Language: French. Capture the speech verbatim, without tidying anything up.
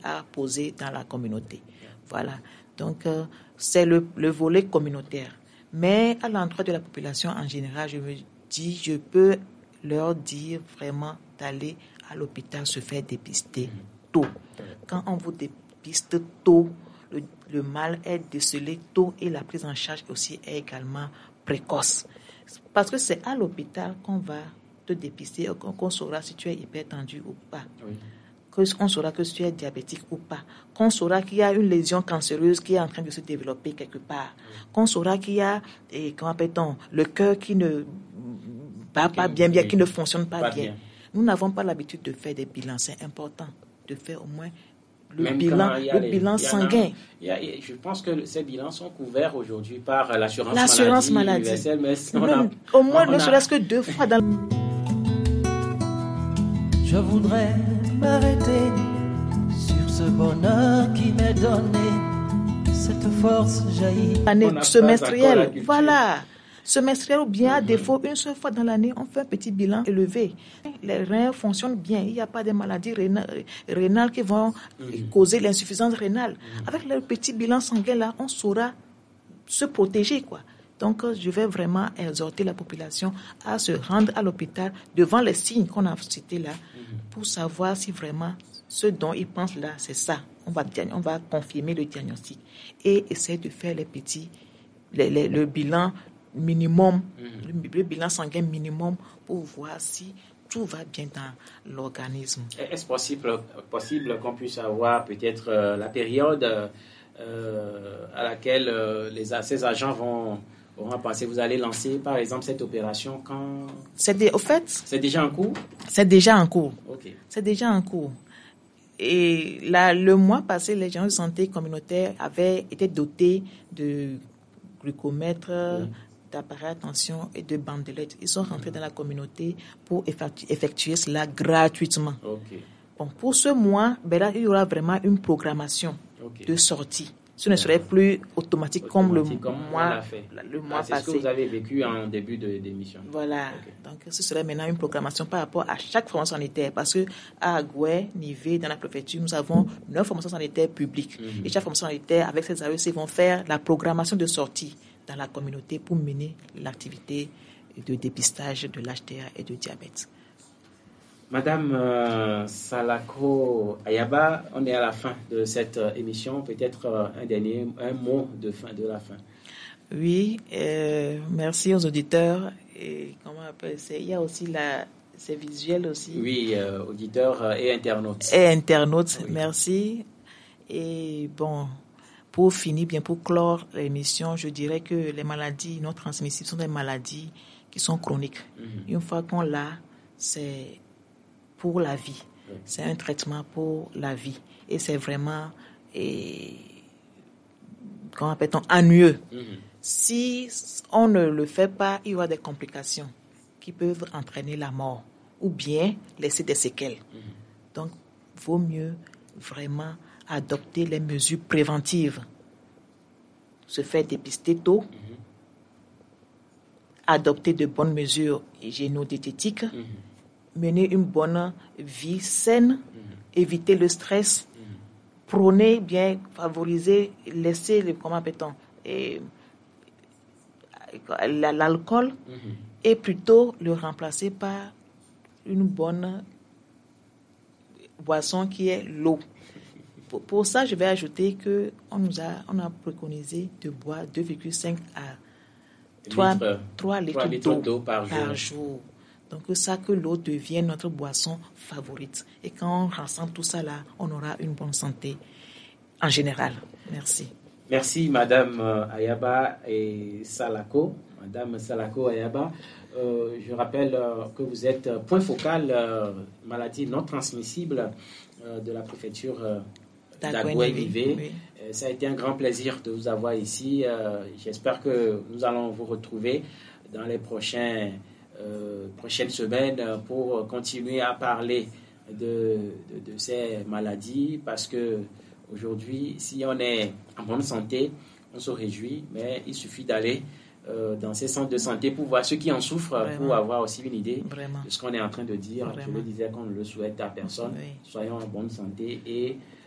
à poser dans la communauté. Voilà. Donc, euh, c'est le, le volet communautaire. Mais à l'endroit de la population en général, je me dis, je peux leur dire vraiment d'aller à l'hôpital se faire dépister tôt. Quand on vous dépiste tôt, le, le mal est décelé tôt et la prise en charge aussi est également précoce. Parce que c'est à l'hôpital qu'on va te dépister, qu'on, qu'on saura si tu es hypertendu ou pas. Oui. Qu'on saura que tu es diabétique ou pas. Qu'on saura qu'il y a une lésion cancéreuse qui est en train de se développer quelque part. Oui. Qu'on saura qu'il y a, et, comment appelle-t-on, le cœur qui ne bat pas bien, bien, oui. qui ne fonctionne pas, pas bien. bien. Nous n'avons pas l'habitude de faire des bilans. C'est important de faire au moins le Même bilan, le les, bilan sanguin. A, a, je pense que ces bilans sont couverts aujourd'hui par l'assurance, l'assurance maladie. maladie. Mais si on a, au moins, on ne a... serait-ce que deux fois dans le... Je voudrais m'arrêter sur ce bonheur qui m'est donné. Cette force jaillit. L'année semestrielle, voilà. Semestriel ou bien à défaut, une seule fois dans l'année, on fait un petit bilan élevé. Les reins fonctionnent bien. Il n'y a pas de maladies rénales, rénales qui vont mm-hmm. causer l'insuffisance rénale. Mm-hmm. Avec le petit bilan sanguin là, on saura se protéger, quoi. Donc, je vais vraiment exhorter la population à se rendre à l'hôpital devant les signes qu'on a cités là, mm-hmm. pour savoir si vraiment ce dont ils pensent là, c'est ça. On va, on va confirmer le diagnostic et essayer de faire les petits, les, les, le bilan minimum, mmh. le, le bilan sanguin minimum pour voir si tout va bien dans l'organisme. Est-ce possible, possible qu'on puisse avoir peut-être euh, la période euh, à laquelle euh, les, ces agents vont, vont passer? Vous allez lancer par exemple cette opération quand... C'est des, au fait, c'est déjà en cours? C'est déjà en cours. Okay. C'est déjà en cours. Et là, le mois passé, les gens de santé communautaire avaient été dotés de glucomètres, mmh. d'appareils à tension et de bandelettes. Ils sont rentrés dans la communauté pour effectuer, effectuer cela gratuitement. Okay. Bon, pour ce mois, ben là, il y aura vraiment une programmation okay. de sortie. Ce ne serait plus automatique, automatique comme le comme mois, le ah, mois c'est passé. C'est ce que vous avez vécu en début de, d'émission. Voilà. Okay. Donc, ce serait maintenant une programmation par rapport à chaque formation sanitaire. Parce que à Agoué, Nivé, dans la préfecture, nous avons neuf formations sanitaires publiques. Mm-hmm. Et chaque formation sanitaire, avec ses A E C, vont faire la programmation de sortie dans la communauté pour mener l'activité de dépistage de l'H T A et de diabète. Madame euh, Salako Ayaba, on est à la fin de cette euh, émission. Peut-être euh, un dernier un mot de fin de la fin. Oui, euh, merci aux auditeurs. Et comment on appelle ça? Il y a aussi la, c'est visuel aussi. Oui, euh, auditeurs et internautes. Et internautes, oui. Merci. Et bon, pour finir, bien pour clore l'émission, je dirais que les maladies non transmissibles sont des maladies qui sont chroniques. Mm-hmm. Une fois qu'on l'a, c'est pour la vie. Oui. C'est un traitement pour la vie. Et c'est vraiment, et, comment appelle-t-on, ennuyeux. Mm-hmm. Si on ne le fait pas, il y aura des complications qui peuvent entraîner la mort ou bien laisser des séquelles. Mm-hmm. Donc, vaut mieux vraiment adopter les mesures préventives. Se faire dépister tôt. Mm-hmm. Adopter de bonnes mesures hygiéno-diététiques. Mm-hmm. Mener une bonne vie saine, mmh. éviter le stress, mmh. prôner, bien favoriser, laisser, le, comment appelle-t-on, et, l'alcool, mmh. et plutôt le remplacer par une bonne boisson qui est l'eau. Pour, pour ça, je vais ajouter qu'on nous a, on a préconisé de boire deux virgule cinq à trois litres, litres d'eau, d'eau par, par jour. jour. Donc, ça que l'eau devienne notre boisson favorite. Et quand on rassemble tout ça là, on aura une bonne santé en général. Merci. Merci, Madame Ayaba et Salako. Madame Salako Ayaba, euh, je rappelle euh, que vous êtes point focal euh, maladie non transmissible euh, de la préfecture euh, d'Agoué-Nivé. Oui. Euh, ça a été un grand plaisir de vous avoir ici. Euh, j'espère que nous allons vous retrouver dans les prochains Euh, prochaines semaines pour continuer à parler de, de, de ces maladies, parce que aujourd'hui, si on est en bonne santé, on se réjouit, mais il suffit d'aller euh, dans ces centres de santé pour voir ceux qui en souffrent. Vraiment. Pour avoir aussi une idée Vraiment. De ce qu'on est en train de dire. Vraiment. Je le disais qu'on ne le souhaite à personne. Oui. Soyons en bonne santé et